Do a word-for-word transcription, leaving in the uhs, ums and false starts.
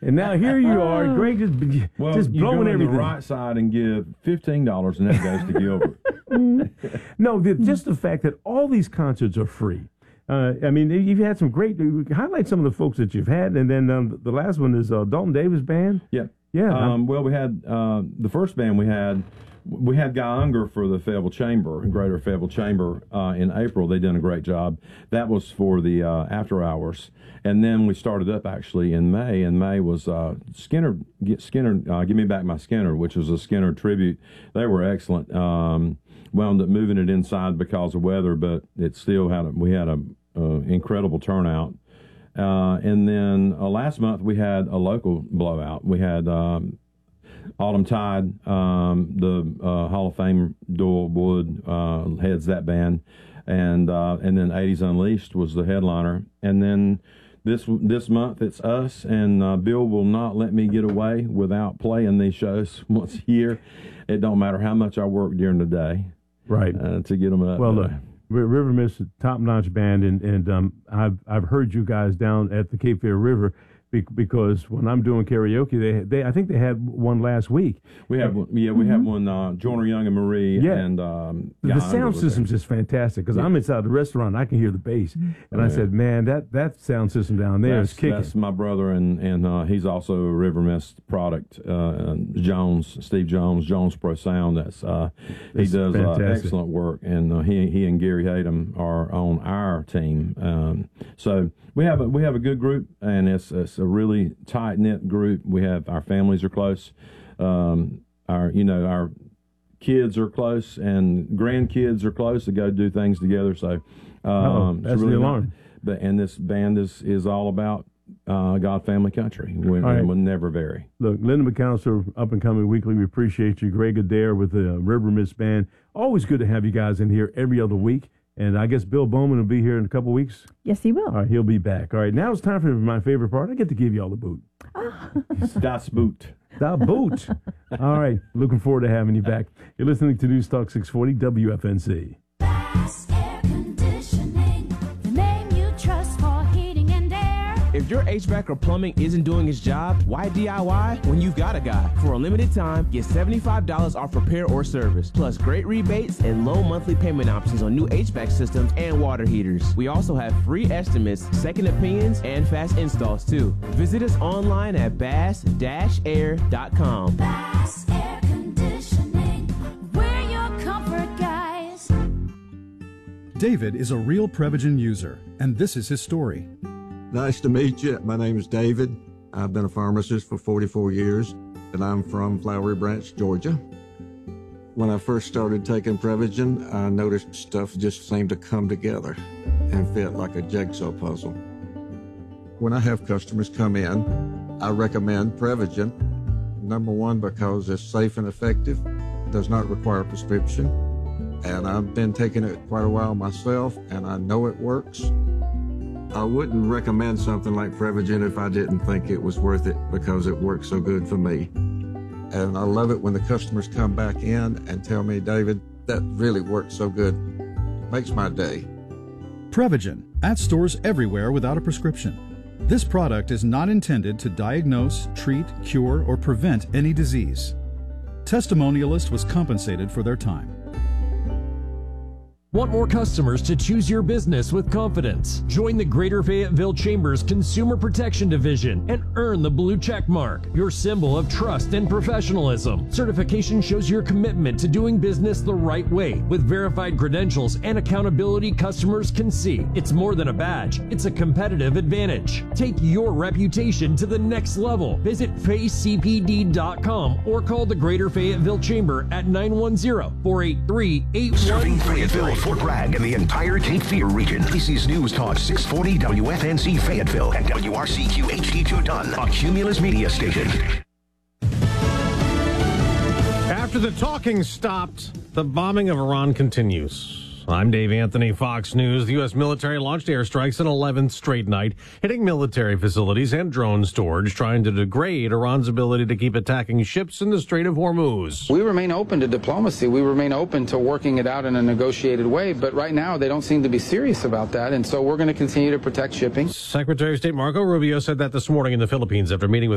And now here you are, Greg, just, well, just you blowing go everything. On the right side and give fifteen dollars, and that goes to Gilbert. No, the, just the fact that all these concerts are free. Uh, I mean, you've had some great. Highlight some of the folks that you've had, and then um, the last one is uh, Dalton Davis Band. Yeah, yeah. Um, well, we had uh, the first band we had. We had Guy Unger for the Fayetteville Chamber, Greater Fayetteville Chamber, uh, in April. They done a great job. That was for the uh, after hours, and then we started up actually in May. And May was uh, Skinner, Skinner, uh, Give Me Back My Skinner, which was a Skinner tribute. They were excellent. Um, wound up moving it inside because of weather, but it still had a, we had a uh, incredible turnout. Uh, and then uh, last month we had a local blowout. We had. Um, Autumn Tide, um, the uh, Hall of Fame Doyle Wood uh, heads that band, and uh, and then eighties Unleashed was the headliner, and then this this month it's us, and uh, Bill will not let me get away without playing these shows once a year. It don't matter how much I work during the day, right, uh, to get them up. Well, look, River Mist, top notch band, and and um, I've I've heard you guys down at the Cape Fear River. Because when I'm doing karaoke, they they I think they had one last week. We have one, yeah, we mm-hmm. have one. Uh, Joyner Young and Marie, yeah. and um, the, the sound system's just fantastic. Because yeah. I'm inside the restaurant, I can hear the bass, and oh, I yeah. said, "Man, that, that sound system down there that's, is kicking." That's my brother, and and uh, he's also a River Mist product. Uh, Jones, Steve Jones, Jones Pro Sound. That's uh, he that's does uh, excellent work, and uh, he he and Gary Hayden are on our team. Um, so we have a we have a good group, and it's it's a really tight-knit group. We have our families are close. Um, our, you know, our kids are close, and grandkids are close to go do things together. So, um, that's really the alarm. But and this band is is all about uh, God, family, country. We right. will never vary. Look, Linda McAllister, Up and Coming Weekly. We appreciate you. Greg Adair with the River Mist Band. Always good to have you guys in here every other week. And I guess Bill Bowman will be here in a couple weeks. Yes, he will. All right, he'll be back. All right, now it's time for my favorite part. I get to give you all the boot. Das Boot. Da Boot. All right, looking forward to having you back. You're listening to News Talk six forty W F N C. Bass Air Conditioning, the name you trust for heating and air. If your H V A C or plumbing isn't doing its job, why D I Y when you've got a guy? For a limited time, get seventy-five dollars off repair or service, plus great rebates and low monthly payment options on new H V A C systems and water heaters. We also have free estimates, second opinions, and fast installs too. Visit us online at bass dash air dot com. Bass Air Conditioning, we're your comfort guys. David is a real Prevagen user, and this is his story. Nice to meet you. My name is David. I've been a pharmacist for forty-four years, and I'm from Flowery Branch, Georgia. When I first started taking Prevagen, I noticed stuff just seemed to come together and fit like a jigsaw puzzle. When I have customers come in, I recommend Prevagen. Number one, because it's safe and effective, does not require a prescription, and I've been taking it quite a while myself, and I know it works. I wouldn't recommend something like Prevagen if I didn't think it was worth it because it works so good for me. And I love it when the customers come back in and tell me, David, that really works so good. Makes my day. Prevagen, at stores everywhere without a prescription. This product is not intended to diagnose, treat, cure, or prevent any disease. Testimonialist was compensated for their time. Want more customers to choose your business with confidence? Join the Greater Fayetteville Chamber's Consumer Protection Division and earn the blue check mark, your symbol of trust and professionalism. Certification shows your commitment to doing business the right way with verified credentials and accountability customers can see. It's more than a badge, it's a competitive advantage. Take your reputation to the next level. Visit face c p d dot com or call the Greater Fayetteville Chamber at nine one zero, four eight three, eight one three three. Fort Bragg and the entire Cape Fear region. This is News Talk six forty W F N C Fayetteville and W R C Q H D two Dunn, a Cumulus media station. After the talking stopped, the bombing of Iran continues. I'm Dave Anthony, Fox News. The U S military launched airstrikes an eleventh straight night, hitting military facilities and drone storage, trying to degrade Iran's ability to keep attacking ships in the Strait of Hormuz. We remain open to diplomacy. We remain open to working it out in a negotiated way, but right now they don't seem to be serious about that, and so we're going to continue to protect shipping. Secretary of State Marco Rubio said that this morning in the Philippines after meeting with